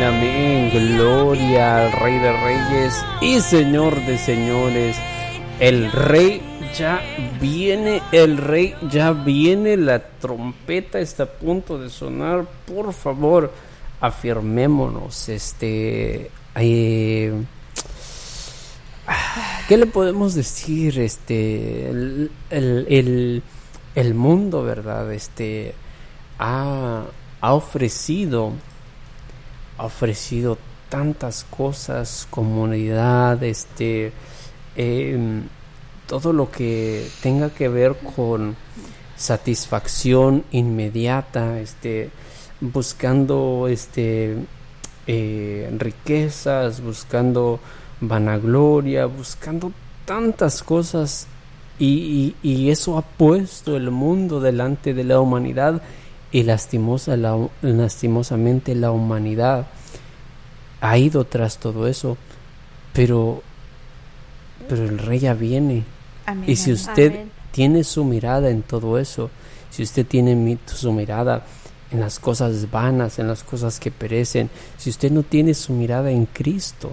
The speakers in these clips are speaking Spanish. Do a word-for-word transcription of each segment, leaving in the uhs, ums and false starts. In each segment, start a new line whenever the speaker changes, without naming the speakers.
amén. Gloria al Rey de Reyes y Señor de Señores. El Rey ya viene, el Rey ya viene. La trompeta está a punto de sonar. Por favor, afirmémonos. Este, eh, ¿qué le podemos decir? Este, el, el, el, el mundo, ¿verdad? Este, ha, ha ofrecido, ha ofrecido tantas cosas, comunidad, este, eh, todo lo que tenga que ver con satisfacción inmediata, este, buscando, este, eh, riquezas, buscando vanagloria, buscando tantas cosas, y, y, y eso ha puesto el mundo delante de la humanidad, y lastimosa la, lastimosamente la humanidad ha ido tras todo eso, pero pero el Rey ya viene. Amén. Y si usted Amén. Tiene su mirada en todo eso, si usted tiene mi, su mirada en las cosas vanas, en las cosas que perecen, si usted no tiene su mirada en Cristo,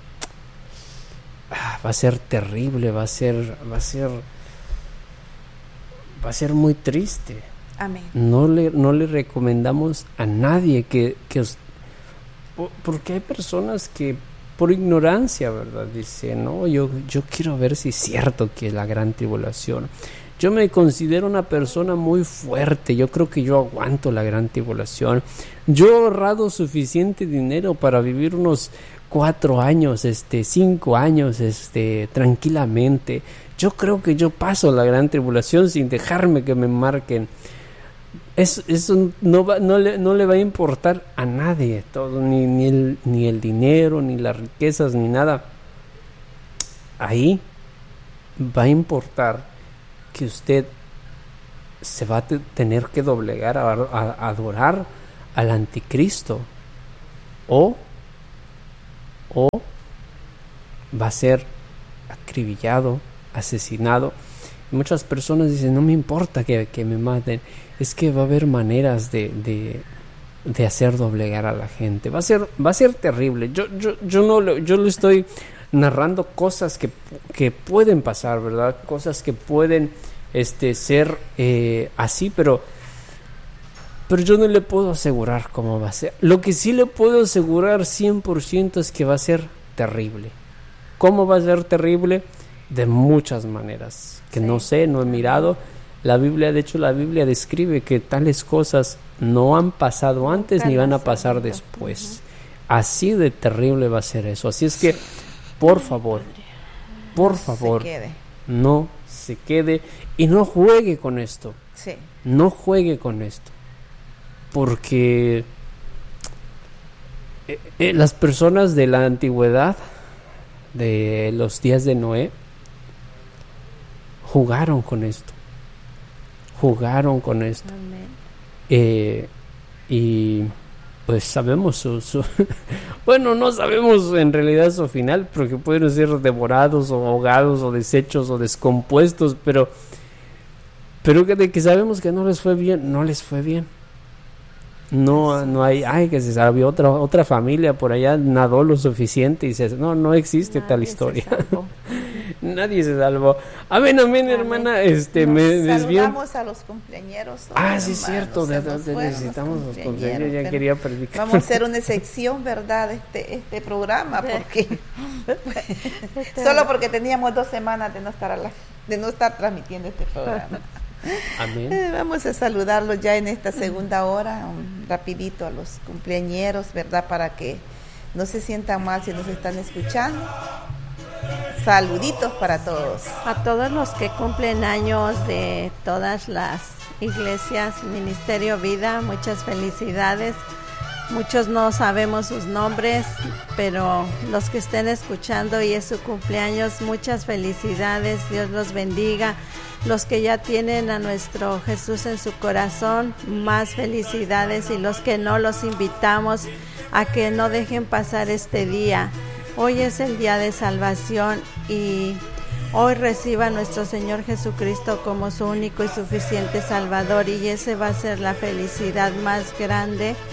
va a ser terrible, va a ser va a ser va a ser muy triste.
Amén.
No le no le recomendamos a nadie que que porque hay personas que por ignorancia, ¿verdad? Dice, no, yo, yo quiero ver si es cierto que es la gran tribulación. Yo me considero una persona muy fuerte, yo creo que yo aguanto la gran tribulación. Yo he ahorrado suficiente dinero para vivir unos cuatro años, este, cinco años, este, tranquilamente. Yo creo que yo paso la gran tribulación sin dejarme que me marquen. Eso, eso no, va, no, le, no le va a importar a nadie, todo, ni, ni, el, ni el dinero, ni las riquezas, ni nada. Ahí va a importar que usted se va a te, tener que doblegar a, a, a adorar al anticristo, o, o va a ser acribillado, asesinado. Muchas personas dicen, no me importa que, que me maten. Es que va a haber maneras de, de, de hacer doblegar a la gente. Va a ser, va a ser terrible. Yo, yo, yo no lo, yo lo estoy narrando cosas que, que pueden pasar, ¿verdad? Cosas que pueden este, ser eh, así, pero, pero yo no le puedo asegurar cómo va a ser. Lo que sí le puedo asegurar cien por ciento es que va a ser terrible. ¿Cómo va a ser terrible? De muchas maneras, que sí. no sé, no he mirado. La Biblia, de hecho, la Biblia describe que tales cosas no han pasado antes ni van a pasar después. Uh-huh. Así de terrible va a ser eso. Así es que, por favor, por favor, no se quede y no juegue con esto.
Sí.
No juegue con esto. Porque eh, eh, las personas de la antigüedad, de los días de Noé, jugaron con esto. Jugaron con esto. Eh, y pues sabemos su, su bueno, no sabemos en realidad su final, porque pueden ser devorados o ahogados o deshechos o descompuestos, pero pero que de que sabemos que no les fue bien, no les fue bien. No, no hay, ay, que se salvó otra otra familia por allá, nadó lo suficiente y se, no, no existe Nadie tal historia. Nadie se salvó. Amén, amén, amén. Hermana. Este,
Nos
me desvío.
Saludamos a los cumpleañeros.
Ah, sí, es cierto. De, de, de, necesitamos los cumpleaños. Ya quería predicar.
Vamos a hacer una sección, ¿verdad? Este, este programa, porque solo porque teníamos dos semanas de no estar a la, de no estar transmitiendo este programa.
Amén.
Eh, vamos a saludarlos ya en esta segunda hora, um, rapidito a los cumpleañeros, ¿verdad? Para que no se sientan mal si nos están escuchando. Saluditos para todos.
A todos los que cumplen años de todas las iglesias, Ministerio Vida, muchas felicidades. Muchos no sabemos sus nombres, pero los que estén escuchando y es su cumpleaños, muchas felicidades, Dios los bendiga. Los que ya tienen a nuestro Jesús en su corazón, más felicidades, y los que no, los invitamos a que no dejen pasar este día. Hoy es el día de salvación y hoy reciba a nuestro Señor Jesucristo como su único y suficiente Salvador, y ese va a ser la felicidad más grande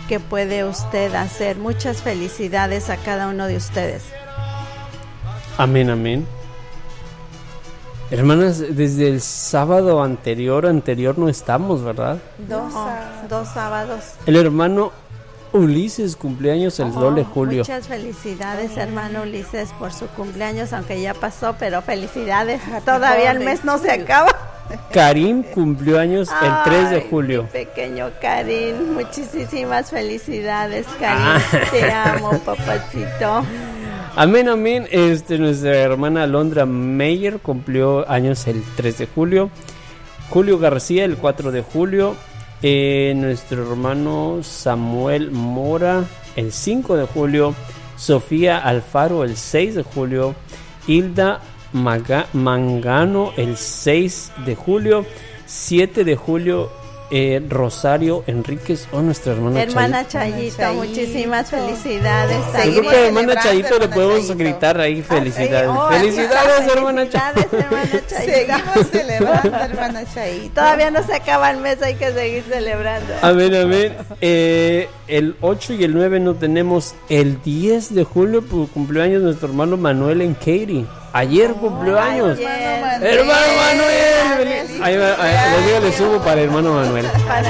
que puede usted hacer. Muchas felicidades a cada uno de ustedes.
Amén, amén. Hermanas, desde el sábado anterior, anterior no estamos, ¿verdad?
Dos,
No,
sábados.
dos sábados.
El hermano Ulises cumpleaños el
Oh,
dos de julio.
Muchas felicidades, hermano Ulises, por su cumpleaños, aunque ya pasó, pero felicidades.
Happy
Todavía el
birthday
mes no
to
se
you.
acaba.
Karim cumplió años el tres de
Ay,
julio.
mi pequeño Karim, muchísimas felicidades, Karim.
Ah.
Te amo, papacito.
Amén, amén. Este, nuestra hermana Alondra Meyer cumplió años el tres de julio. Julio García el cuatro de julio. Eh, nuestro hermano Samuel Mora el cinco de julio. Sofía Alfaro el seis de julio. Hilda Maga- Mangano el seis de julio. siete de julio. Eh, Rosario Enríquez, oh, nuestra hermana
Hermana
Chayito.
Chayito,
Chayito.
muchísimas felicidades.
Yo creo
Seguimos
que a hermana
celebrando,
Chayito le
hermana
podemos
Chayito.
gritar ahí felicidades.
Oh,
felicidades, hermana Chayito.
Felicidades, hermana Chayito.
Seguimos celebrando, hermana Chayito.
Todavía no se acaba el mes, hay que seguir celebrando.
Amén, amén. Eh, el ocho y el nueve no tenemos. El diez de julio por cumpleaños nuestro hermano Manuel en Katy. Ayer cumplió años.
ayer.
Hermano Manuel.
Felicidades.
Ahí va, ahí, le digo, le subo para hermano Manuel.
Para